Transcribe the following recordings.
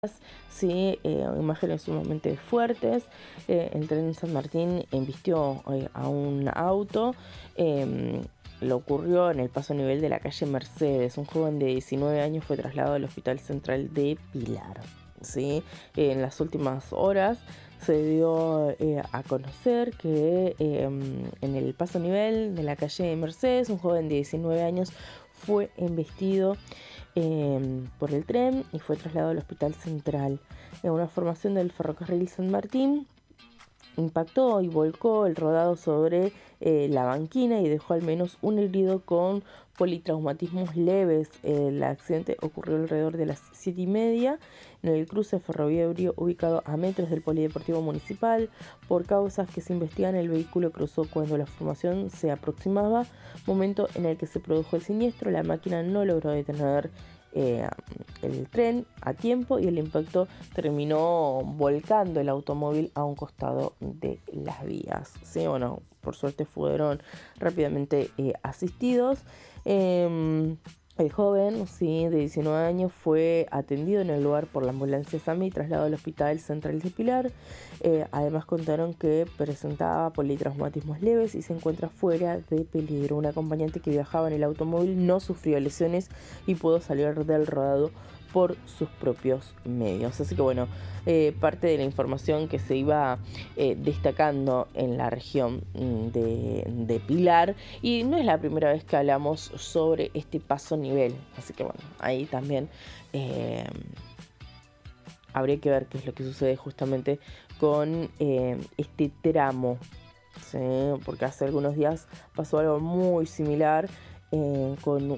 Sí, imágenes sumamente fuertes. El tren San Martín embistió a un auto. Lo ocurrió en el paso a nivel de la calle Mercedes. Un joven de 19 años fue trasladado al Hospital Central de Pilar. ¿Sí? En las últimas horas se dio a conocer que en el paso a nivel de la calle Mercedes, un joven de 19 años fue embestido por el tren y fue trasladado al Hospital Central. En una formación del ferrocarril San Martín impactó y volcó el rodado sobre la banquina y dejó al menos un herido con politraumatismos leves. El accidente ocurrió alrededor de las 7:30 en el cruce ferroviario ubicado a metros del Polideportivo Municipal. Por causas que se investigan, el vehículo cruzó cuando la formación se aproximaba, momento en el que se produjo el siniestro. La máquina no logró detener el tren a tiempo y el impacto terminó volcando el automóvil a un costado de las vías. Sí, bueno, por suerte fueron rápidamente asistidos. El joven, sí, de 19 años, fue atendido en el lugar por la ambulancia SAMI y trasladado al Hospital Central de Pilar. Además contaron que presentaba politraumatismos leves y se encuentra fuera de peligro. Un acompañante que viajaba en el automóvil no sufrió lesiones y pudo salir del rodado por sus propios medios. Así que bueno, parte de la información que se iba destacando en la región de Pilar, y no es la primera vez que hablamos sobre este paso nivel, así que bueno, ahí también habría que ver qué es lo que sucede justamente con este tramo, ¿sí? Porque hace algunos días pasó algo muy similar con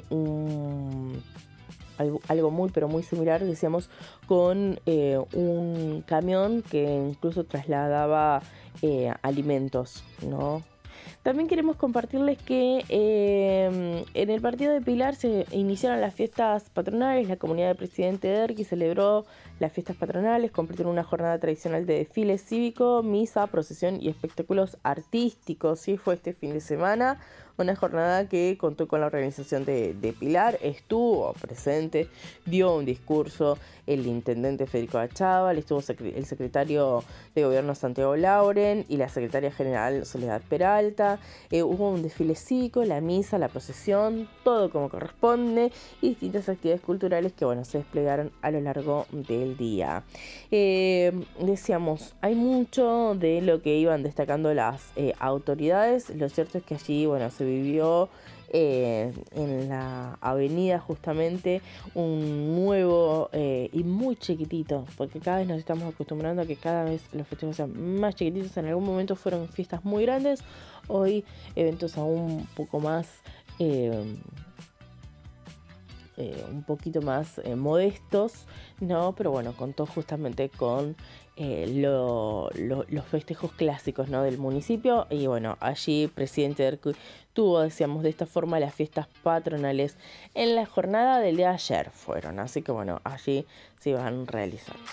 algo muy pero muy similar, decíamos, con un camión que incluso trasladaba alimentos, ¿no? También queremos compartirles que en el partido de Pilar se iniciaron las fiestas patronales. La comunidad de Presidente Derqui celebró las fiestas patronales, completó una jornada tradicional de desfile cívico, misa, procesión y espectáculos artísticos. Sí, fue este fin de semana una jornada que contó con la organización de Pilar, estuvo presente, dio un discurso el intendente Federico Achával, estuvo el secretario de Gobierno Santiago Lauren y la secretaria general Soledad Peralta. Hubo un desfile cívico, la misa, la procesión, todo como corresponde, y distintas actividades culturales que bueno, se desplegaron a lo largo del día. Decíamos, hay mucho de lo que iban destacando las autoridades. Lo cierto es que allí, bueno, se vivió en la avenida justamente un nuevo y muy chiquitito, porque cada vez nos estamos acostumbrando a que cada vez los festejos sean más chiquititos. En algún momento fueron fiestas muy grandes, hoy eventos aún un poco más un poquito más modestos, ¿no? Pero bueno, contó justamente con los festejos clásicos, ¿no?, del municipio. Y bueno, allí Presidente Derqui tuvo, decíamos, de esta forma las fiestas patronales en la jornada del día de ayer fueron. Así que bueno, allí se iban realizando.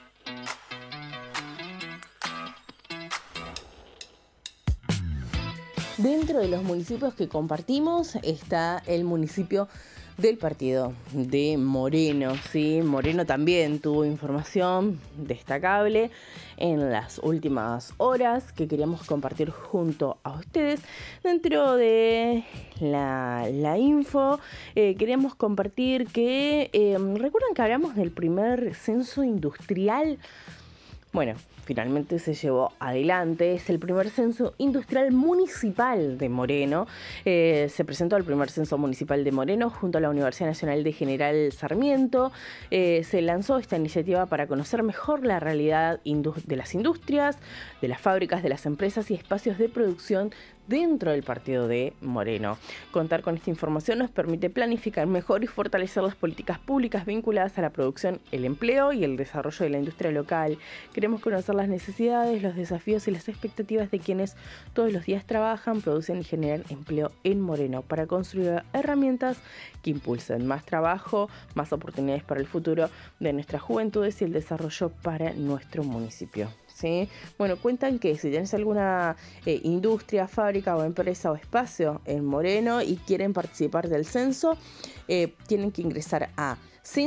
Dentro de los municipios que compartimos está el municipio del partido de Moreno, ¿sí? Moreno también tuvo información destacable en las últimas horas que queríamos compartir junto a ustedes. Dentro de la info, queríamos compartir que, ¿recuerdan que hablamos del primer censo industrial? Bueno, finalmente se llevó adelante. Es el primer censo industrial municipal de Moreno. Se presentó el primer censo municipal de Moreno junto a la Universidad Nacional de General Sarmiento. Se lanzó esta iniciativa para conocer mejor la realidad de las industrias, de las fábricas, de las empresas y espacios de producción dentro del partido de Moreno. Contar con esta información nos permite planificar mejor y fortalecer las políticas públicas vinculadas a la producción, el empleo y el desarrollo de la industria local. Queremos conocer las necesidades, los desafíos y las expectativas de quienes todos los días trabajan, producen y generan empleo en Moreno para construir herramientas que impulsen más trabajo, más oportunidades para el futuro de nuestras juventudes y el desarrollo para nuestro municipio. ¿sí? Bueno, cuentan que si tienes alguna industria, fábrica o empresa o espacio en Moreno y quieren participar del censo, tienen que ingresar a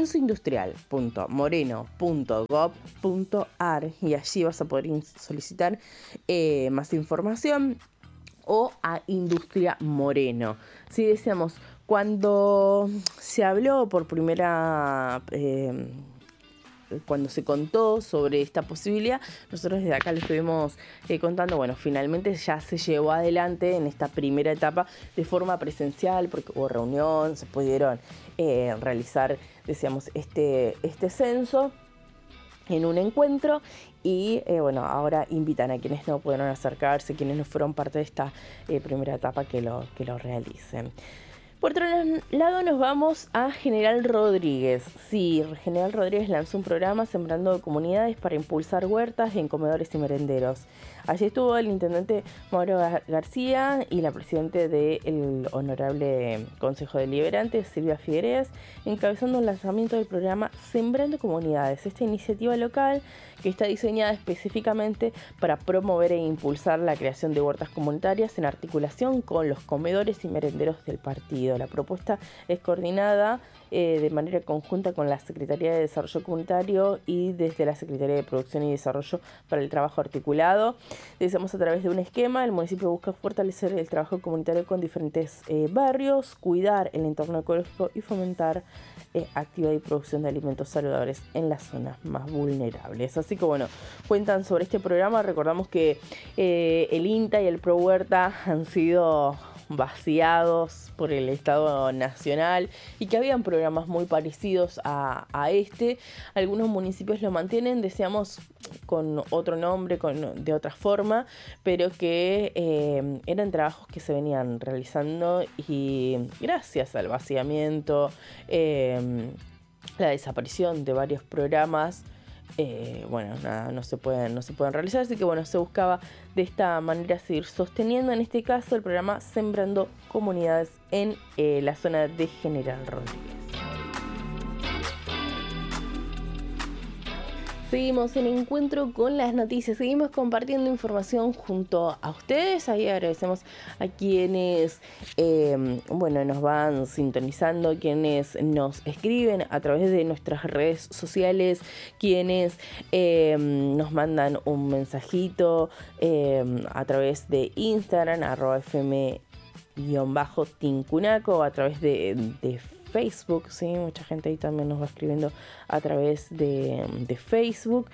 censoindustrial.moreno.gov.ar y allí vas a poder solicitar más información, o a Industria Moreno. Si decíamos, cuando se habló por primera cuando se contó sobre esta posibilidad, nosotros desde acá le estuvimos contando, bueno, finalmente ya se llevó adelante en esta primera etapa de forma presencial, porque hubo reunión, se pudieron realizar, decíamos, este censo en un encuentro y bueno, ahora invitan a quienes no pudieron acercarse, quienes no fueron parte de esta primera etapa que lo realicen. Por otro lado nos vamos a General Rodríguez. Sí, General Rodríguez lanzó un programa Sembrando Comunidades para impulsar huertas en comedores y merenderos. Allí estuvo el intendente Mauro García y la presidenta del Honorable Consejo Deliberante, Silvia Figueres, encabezando el lanzamiento del programa Sembrando Comunidades, esta iniciativa local que está diseñada específicamente para promover e impulsar la creación de huertas comunitarias en articulación con los comedores y merenderos del partido. La propuesta es coordinada de manera conjunta con la Secretaría de Desarrollo Comunitario y desde la Secretaría de Producción y Desarrollo para el Trabajo Articulado. Decimos, a través de un esquema, el municipio busca fortalecer el trabajo comunitario con diferentes barrios, cuidar el entorno ecológico y fomentar actividad y producción de alimentos saludables en las zonas más vulnerables. Así que bueno, cuentan sobre este programa. Recordamos que el INTA y el Pro Huerta han sido vaciados por el Estado Nacional y que habían programas muy parecidos a este. Algunos municipios lo mantienen, decíamos, con otro nombre, de otra forma, pero que eran trabajos que se venían realizando y gracias al vaciamiento, la desaparición de varios programas, bueno, nada, no se pueden realizar, así que bueno, se buscaba de esta manera seguir sosteniendo, en este caso, el programa Sembrando Comunidades en la zona de General Rodríguez. Seguimos en encuentro con las noticias, seguimos compartiendo información junto a ustedes. Ahí agradecemos a quienes bueno, nos van sintonizando, quienes nos escriben a través de nuestras redes sociales, quienes nos mandan un mensajito a través de Instagram, @fm_tincunaco, a través de Facebook, sí, mucha gente ahí también nos va escribiendo a través de Facebook.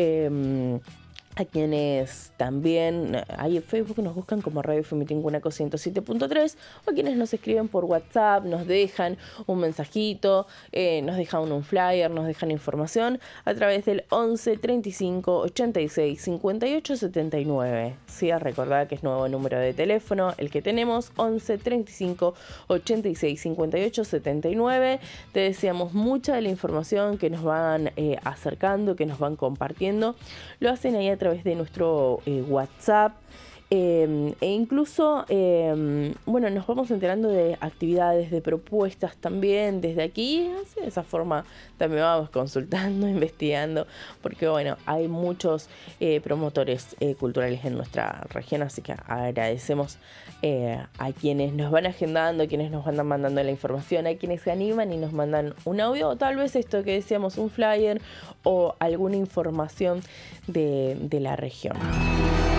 A quienes también ahí en Facebook nos buscan como Radio FM Tincunaco 107.3, o quienes nos escriben por WhatsApp, nos dejan un mensajito, nos dejan un flyer, nos dejan información a través del 11 35 86 58 79. Sí, recordad que es nuevo número de teléfono el que tenemos, 11 35 86 58 79. Te deseamos mucha de la información que nos van acercando, que nos van compartiendo. Lo hacen ahí a través de nuestro WhatsApp, e incluso bueno, nos vamos enterando de actividades, de propuestas también desde aquí. Así, de esa forma también vamos consultando, investigando, porque bueno, hay muchos promotores culturales en nuestra región, así que agradecemos a quienes nos van agendando, a quienes nos van mandando la información, a quienes se animan y nos mandan un audio, o tal vez esto que decíamos, un flyer o alguna información de la región.